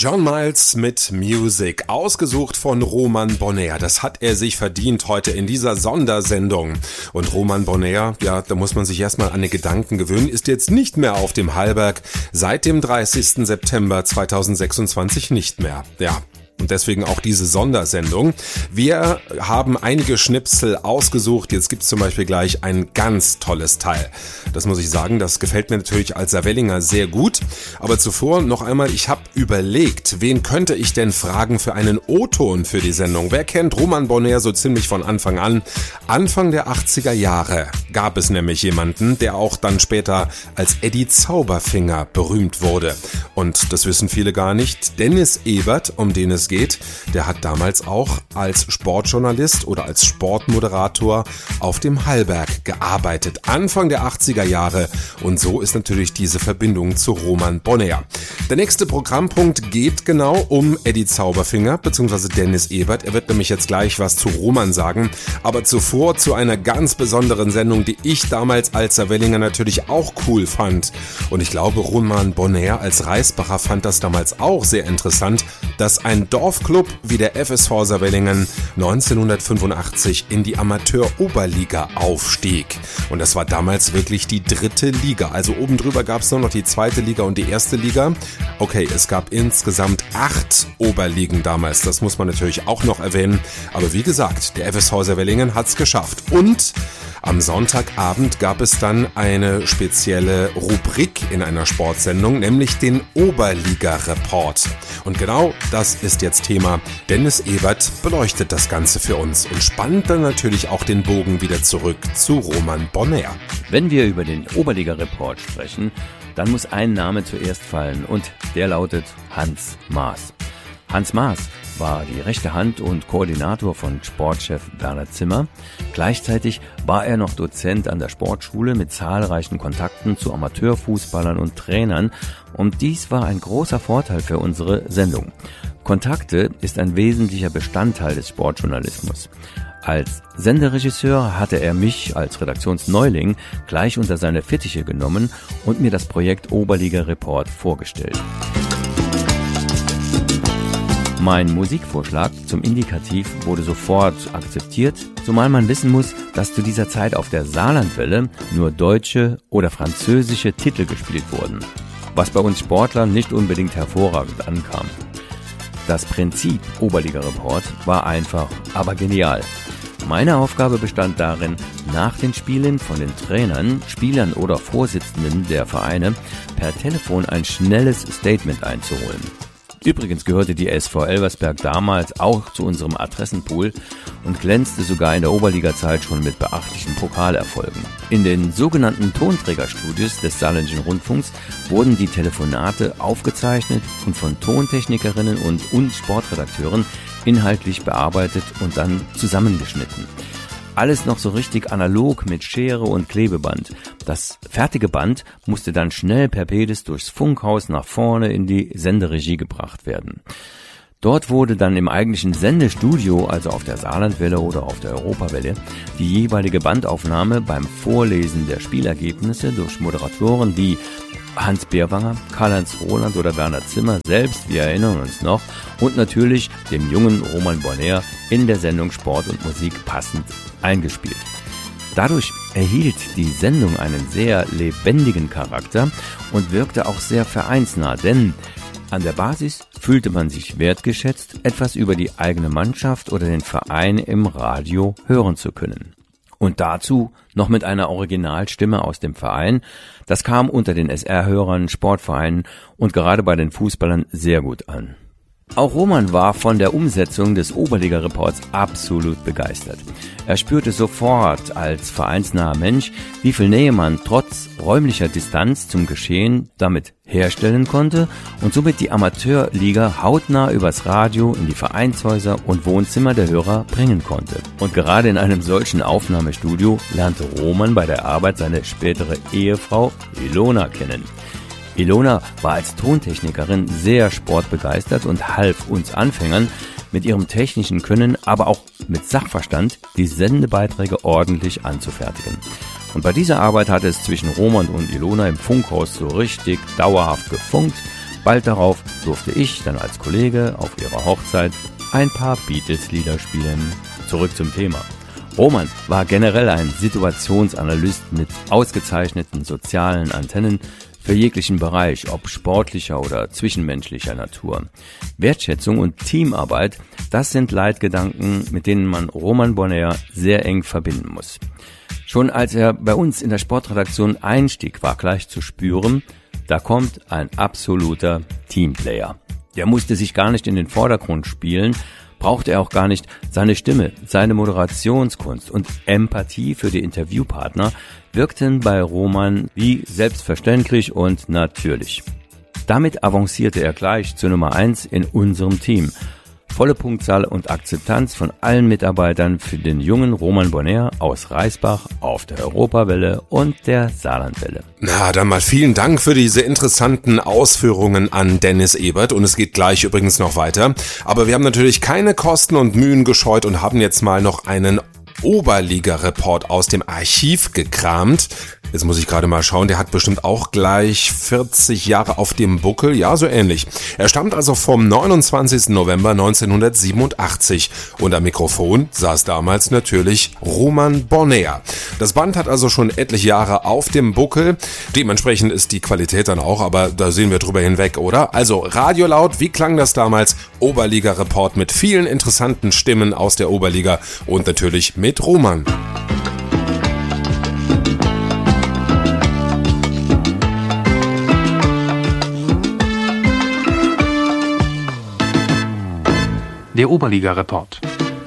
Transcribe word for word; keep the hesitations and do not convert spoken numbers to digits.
John Miles mit Music, ausgesucht von Roman Bonheur. Das hat er sich verdient heute in dieser Sondersendung. Und Roman Bonheur, ja, da muss man sich erstmal an den Gedanken gewöhnen, ist jetzt nicht mehr auf dem Hallberg, seit dem dreißigsten September zweitausendsechsundzwanzig nicht mehr. Ja. Und deswegen auch diese Sondersendung. Wir haben einige Schnipsel ausgesucht. Jetzt gibt's zum Beispiel gleich ein ganz tolles Teil. Das muss ich sagen, das gefällt mir natürlich als Saarwellinger sehr gut. Aber zuvor noch einmal, ich habe überlegt, wen könnte ich denn fragen für einen O-Ton für die Sendung? Wer kennt Roman Bonheur so ziemlich von Anfang an? Anfang der achtziger Jahre gab es nämlich jemanden, der auch dann später als Eddie Zauberfinger berühmt wurde. Und das wissen viele gar nicht. Dennis Ebert, um den es geht, der hat damals auch als Sportjournalist oder als Sportmoderator auf dem Hallberg gearbeitet, Anfang der achtziger Jahre, und so ist natürlich diese Verbindung zu Roman Bonheur. Der nächste Programmpunkt geht genau um Eddie Zauberfinger bzw. Dennis Ebert. Er wird nämlich jetzt gleich was zu Roman sagen, aber zuvor zu einer ganz besonderen Sendung, die ich damals als Saarwellinger natürlich auch cool fand, und ich glaube Roman Bonheur als Reisbacher fand das damals auch sehr interessant, dass ein Dorfclub wie der F S V Saarwellingen neunzehnhundertfünfundachtzig in die Amateur-Oberliga aufstieg. Und das war damals wirklich die dritte Liga. Also oben drüber gab es nur noch die zweite Liga und die erste Liga. Okay, es gab insgesamt acht Oberligen damals. Das muss man natürlich auch noch erwähnen. Aber wie gesagt, der F S V Saarwellingen hat es geschafft. Und am Sonntagabend gab es dann eine spezielle Rubrik in einer Sportsendung, nämlich den Oberliga-Report. Und genau das ist jetzt Thema. Dennis Ebert beleuchtet das Ganze für uns und spannt dann natürlich auch den Bogen wieder zurück zu Roman Bonheur. Wenn wir über den Oberliga-Report sprechen, dann muss ein Name zuerst fallen und der lautet Hans Maas. Hans Maas war die rechte Hand und Koordinator von Sportchef Werner Zimmer. Gleichzeitig war er noch Dozent an der Sportschule mit zahlreichen Kontakten zu Amateurfußballern und Trainern, und dies war ein großer Vorteil für unsere Sendung. Kontakte ist ein wesentlicher Bestandteil des Sportjournalismus. Als Senderegisseur hatte er mich als Redaktionsneuling gleich unter seine Fittiche genommen und mir das Projekt Oberliga Report vorgestellt. Mein Musikvorschlag zum Indikativ wurde sofort akzeptiert, zumal man wissen muss, dass zu dieser Zeit auf der Saarlandwelle nur deutsche oder französische Titel gespielt wurden, was bei uns Sportlern nicht unbedingt hervorragend ankam. Das Prinzip Oberliga-Report war einfach, aber genial. Meine Aufgabe bestand darin, nach den Spielen von den Trainern, Spielern oder Vorsitzenden der Vereine per Telefon ein schnelles Statement einzuholen. Übrigens gehörte die S V Elversberg damals auch zu unserem Adressenpool und glänzte sogar in der Oberliga-Zeit schon mit beachtlichen Pokalerfolgen. In den sogenannten Tonträgerstudios des Saarländischen Rundfunks wurden die Telefonate aufgezeichnet und von Tontechnikerinnen und, und Sportredakteuren inhaltlich bearbeitet und dann zusammengeschnitten. Alles noch so richtig analog mit Schere und Klebeband. Das fertige Band musste dann schnell per Pedis durchs Funkhaus nach vorne in die Senderegie gebracht werden. Dort wurde dann im eigentlichen Sendestudio, also auf der Saarlandwelle oder auf der Europawelle, die jeweilige Bandaufnahme beim Vorlesen der Spielergebnisse durch Moderatoren wie Hans Beerwanger, Karl-Heinz Roland oder Werner Zimmer selbst, wir erinnern uns noch, und natürlich dem jungen Roman Bonheur in der Sendung Sport und Musik passend eingespielt. Dadurch erhielt die Sendung einen sehr lebendigen Charakter und wirkte auch sehr vereinsnah, denn an der Basis fühlte man sich wertgeschätzt, etwas über die eigene Mannschaft oder den Verein im Radio hören zu können. Und dazu noch mit einer Originalstimme aus dem Verein. Das kam unter den S R-Hörern, Sportvereinen und gerade bei den Fußballern sehr gut an. Auch Roman war von der Umsetzung des Oberliga-Reports absolut begeistert. Er spürte sofort als vereinsnaher Mensch, wie viel Nähe man trotz räumlicher Distanz zum Geschehen damit herstellen konnte und somit die Amateurliga hautnah übers Radio in die Vereinshäuser und Wohnzimmer der Hörer bringen konnte. Und gerade in einem solchen Aufnahmestudio lernte Roman bei der Arbeit seine spätere Ehefrau Ilona kennen. Ilona war als Tontechnikerin sehr sportbegeistert und half uns Anfängern mit ihrem technischen Können, aber auch mit Sachverstand, die Sendebeiträge ordentlich anzufertigen. Und bei dieser Arbeit hatte es zwischen Roman und Ilona im Funkhaus so richtig dauerhaft gefunkt. Bald darauf durfte ich dann als Kollege auf ihrer Hochzeit ein paar Beatles-Lieder spielen. Zurück zum Thema. Roman war generell ein Situationsanalyst mit ausgezeichneten sozialen Antennen für jeglichen Bereich, ob sportlicher oder zwischenmenschlicher Natur. Wertschätzung und Teamarbeit, das sind Leitgedanken, mit denen man Roman Bonnaire sehr eng verbinden muss. Schon als er bei uns in der Sportredaktion einstieg, war gleich zu spüren, da kommt ein absoluter Teamplayer. Der musste sich gar nicht in den Vordergrund spielen, brauchte er auch gar nicht. Seine Stimme, seine Moderationskunst und Empathie für die Interviewpartner wirkten bei Roman wie selbstverständlich und natürlich. Damit avancierte er gleich zur Nummer eins in unserem Team. Volle Punktzahl und Akzeptanz von allen Mitarbeitern für den jungen Roman Bonnaire aus Reisbach auf der Europawelle und der Saarlandwelle. Na, dann mal vielen Dank für diese interessanten Ausführungen an Dennis Ebert und es geht gleich übrigens noch weiter. Aber wir haben natürlich keine Kosten und Mühen gescheut und haben jetzt mal noch einen Oberliga-Report aus dem Archiv gekramt. Jetzt muss ich gerade mal schauen, der hat bestimmt auch gleich vierzig Jahre auf dem Buckel, ja, so ähnlich. Er stammt also vom neunundzwanzigsten November neunzehnhundertsiebenundachtzig und am Mikrofon saß damals natürlich Roman Bonnaire. Das Band hat also schon etliche Jahre auf dem Buckel, dementsprechend ist die Qualität dann auch, aber da sehen wir drüber hinweg, oder? Also Radiolaut, wie klang das damals? Oberliga-Report mit vielen interessanten Stimmen aus der Oberliga und natürlich mit Roman. Der Oberliga-Report.